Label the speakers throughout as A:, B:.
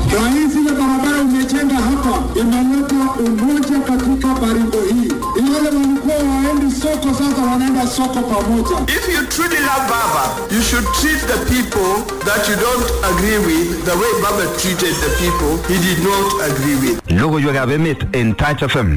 A: Rais, ile barabara umejenga hapa inaleta umoja katika Baringo hii. Wale walikuwa waendi soko sasa wanaenda soko pamoja.
B: If you truly love Baba, you should treat the people that you don't agree with the way Baba treated the people he did not agree with.
C: Logoiwek ab emet en Touch FM.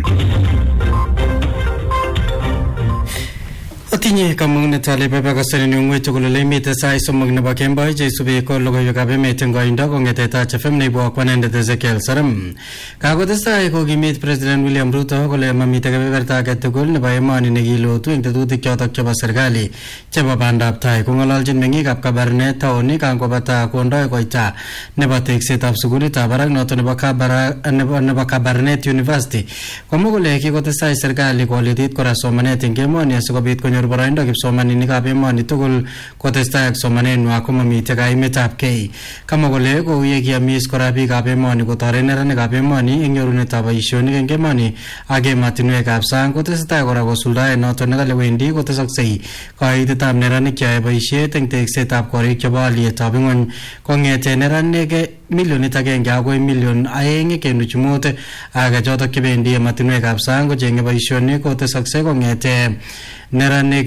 D: Atinye kamung'et ale babakasani ng'wech tugul ole imite sait somok nebo kemboi cheisubi ko logoiwekab emet eng koindo kong'ete Touch FM neibu akwanendet Ezekiel Saram. Kakotestai kokimit President William Ruto kole mamite kebeberta age tugul nebo emoni nekilotu eng tetutik chotok chebo serikali chebo bandab tai. Kong'ololchin meng'ikab Kabarnet taoni kangobata kondoi koita nebo teksetab sukulitab barak noto nebo Kabarnet University. Komwa kole kikotestai serikali koletit kora somanet eng emoni asikobit konyor boroindo kipsomaninikab emoni tugul kotestai ak somanenwa komamite kaimetab kei. Kamwa kole kou ye kiamis kora biikab emoni kotoret neranikab emoni eng nyorunetab boisionik eng emoni ak ematinwekab sang kotestai kora kosuldae noto nekale wendi kotesoksei kaitetab neranik cheyoe boisiet eng teksetab korik chebo alyetab ing'ony kong'ete neranik milionit 1 agoi milion 2.5 ak chotok chebendi ematinwekab sang kocheng'e boisionik kotesoksei kong'ete neranik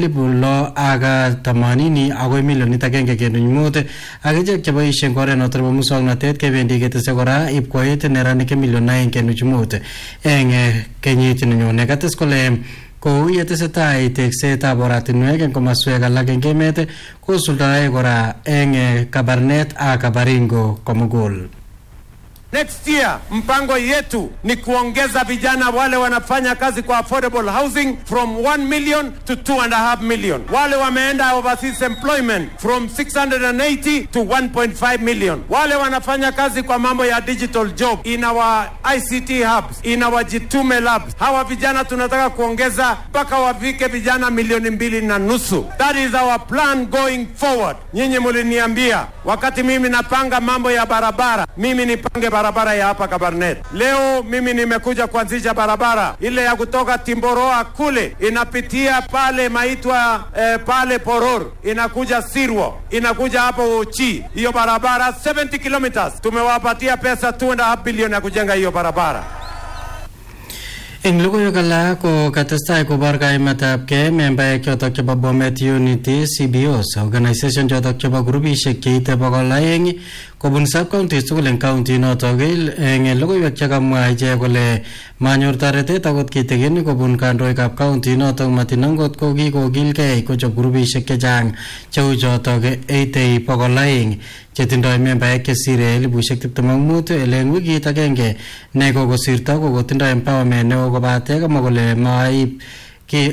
D: 680 agoi milionit 1.5 ak ichek cheboisien oret noto nebo muswoknotet kebendi ketese kora ipkoit neranik milion 2.5 eng kenyit nenyone. Kates kole kou yetesetai teksetab oratinwek eng komaswek alak eng emet kosuldae kora eng Kabarnet ak Baringo komugul.
E: Next year, mpango yetu ni kuongeza vijana wale wanafanya kazi kwa affordable housing from 1 million to 2.5 million. Wale wameenda overseas employment from 680 to 1.5 million. Wale wanafanya kazi kwa mambo ya digital job in our ICT hubs, in our Jitume labs. Hawa vijana tunataka kuongeza mpaka wafike vijana 2.5 million. That is our plan going forward. Nyinyi muliniambia wakati mimi napanga mambo ya barabara, mimi nipange barabara ya hapa Kabarnet. Leo mimi nimekuja kuanzisha barabara ile ya kutoka Timboroa kule inapitia pale maitwa pale Poror, inakuja Sirwo, inakuja hapo Uchi. Hiyo barabara 70 kilometers. Tumewapatia pesa 2.5 billion ya kujenga hiyo barabara.
D: Eng logoiwek alak ko katestai kobor kaimetab kei membaek chotok chebo Bomet Unity CBOs organization chotok chebo grupishek cheite 200 kobun sub-counties tugul eng county notok eng logoiwek chekamwa ichek kole manyor toretet akot kitigin kobun kandoikab county notok matinangot ko kikokilgei kochob grupishek chechang cheu chotok 200 chetindoi membaek chesire 25,000 eng wikit agenge ne kokosirto kokotindoi empowerment neo kobate kamwa kole maib ki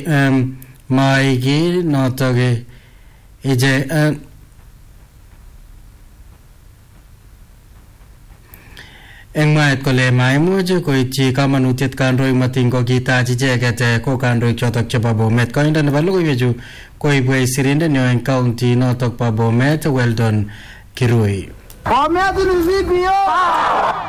D: notok ije eng mwaet kole maimuch koityi kamanutiet kandoik matingo kitach icheket ko kandoik chotok chebo Bomet. Koindo nebo logoiwechu koibwech sirindet neo eng county notok bo Bomet Weldon Kirui.
A: Bomet ni CBO.